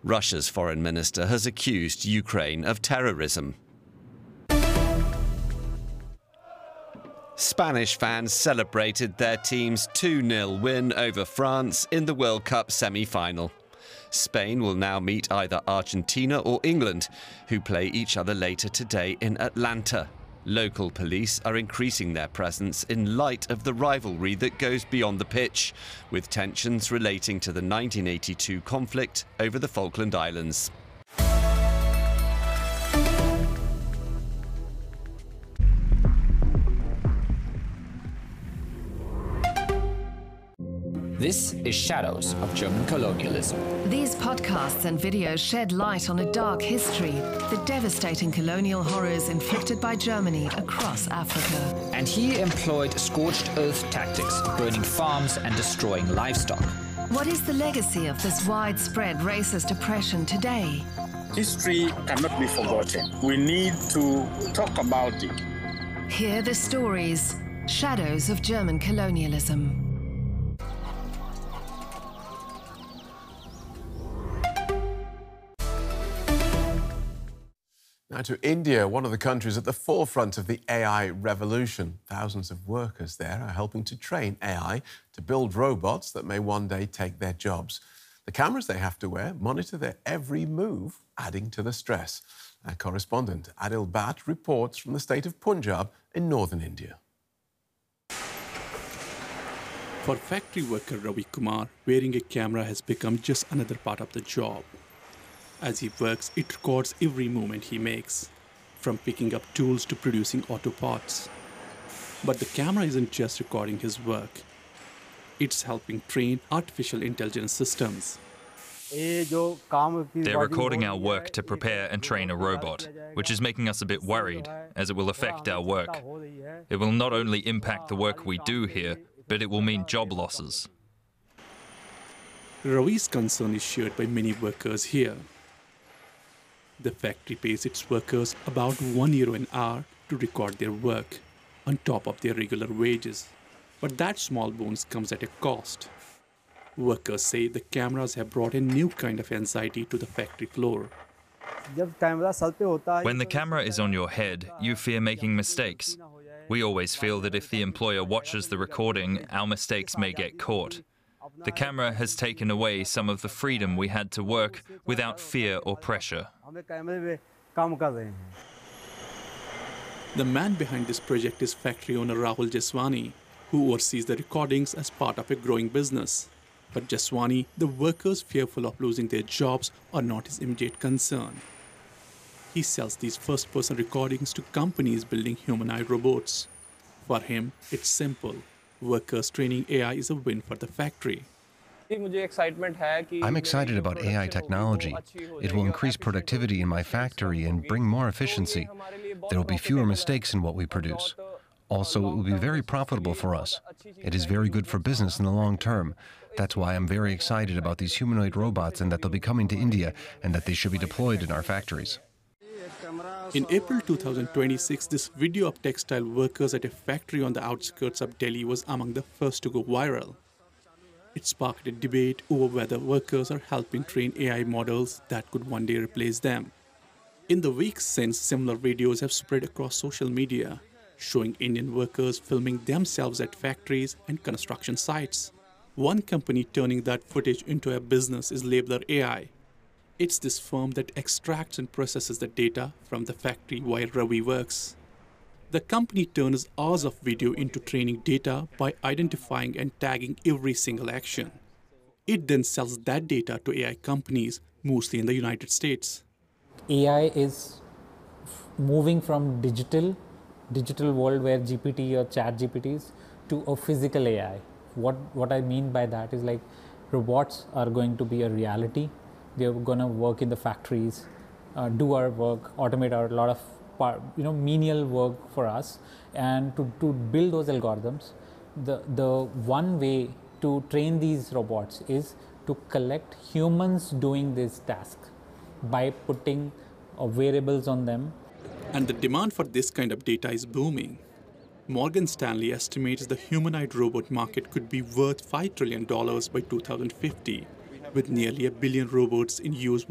Russia's foreign minister has accused Ukraine of terrorism. Spanish fans celebrated their team's 2-0 win over France in the World Cup semi-final. Spain will now meet either Argentina or England, who play each other later today in Atlanta. Local police are increasing their presence in light of the rivalry that goes beyond the pitch, with tensions relating to the 1982 conflict over the Falkland Islands. This is Shadows of German Colonialism. These podcasts and videos shed light on a dark history, the devastating colonial horrors inflicted by Germany across Africa. And he employed scorched earth tactics, burning farms and destroying livestock. What is the legacy of this widespread racist oppression today? History cannot be forgotten. We need to talk about it. Hear the stories, Shadows of German Colonialism. Now to India, one of the countries at the forefront of the AI revolution. Thousands of workers there are helping to train AI to build robots that may one day take their jobs. The cameras they have to wear monitor their every move, adding to the stress. Our correspondent Adil Bhatt reports from the state of Punjab in northern India. For factory worker Ravi Kumar, wearing a camera has become just another part of the job. As he works, it records every movement he makes, from picking up tools to producing auto parts. But the camera isn't just recording his work. It's helping train artificial intelligence systems. They're recording our work to prepare and train a robot, which is making us a bit worried, as it will affect our work. It will not only impact the work we do here, but it will mean job losses. Ravi's concern is shared by many workers here. The factory pays its workers about €1 an hour to record their work, on top of their regular wages. But that small bonus comes at a cost. Workers say the cameras have brought a new kind of anxiety to the factory floor. When the camera is on your head, you fear making mistakes. We always feel that if the employer watches the recording, our mistakes may get caught. The camera has taken away some of the freedom we had to work without fear or pressure. The man behind this project is factory owner Rahul Jaswani, who oversees the recordings as part of a growing business. For Jaswani, the workers fearful of losing their jobs are not his immediate concern. He sells these first-person recordings to companies building humanoid robots. For him, it's simple. Workers training AI is a win for the factory. I'm excited about AI technology. It will increase productivity in my factory and bring more efficiency. There will be fewer mistakes in what we produce. Also, it will be very profitable for us. It is very good for business in the long term. That's why I'm very excited about these humanoid robots and that they'll be coming to India and that they should be deployed in our factories. In April 2026, this video of textile workers at a factory on the outskirts of Delhi was among the first to go viral. It sparked a debate over whether workers are helping train AI models that could one day replace them. In the weeks since, similar videos have spread across social media, showing Indian workers filming themselves at factories and construction sites. One company turning that footage into a business is Labeler AI. It's this firm that extracts and processes the data from the factory while Ravi works. The company turns hours of video into training data by identifying and tagging every single action. It then sells that data to AI companies, mostly in the United States. AI is moving from digital world where GPT or chat GPTs to a physical AI. What I mean by that is like robots are going to be a reality. They're going to work in the factories, do our work, automate a lot of menial work for us. And to build those algorithms, the one way to train these robots is to collect humans doing this task by putting variables on them. And the demand for this kind of data is booming. Morgan Stanley estimates the humanoid robot market could be worth $5 trillion by 2050, with nearly 1 billion robots in use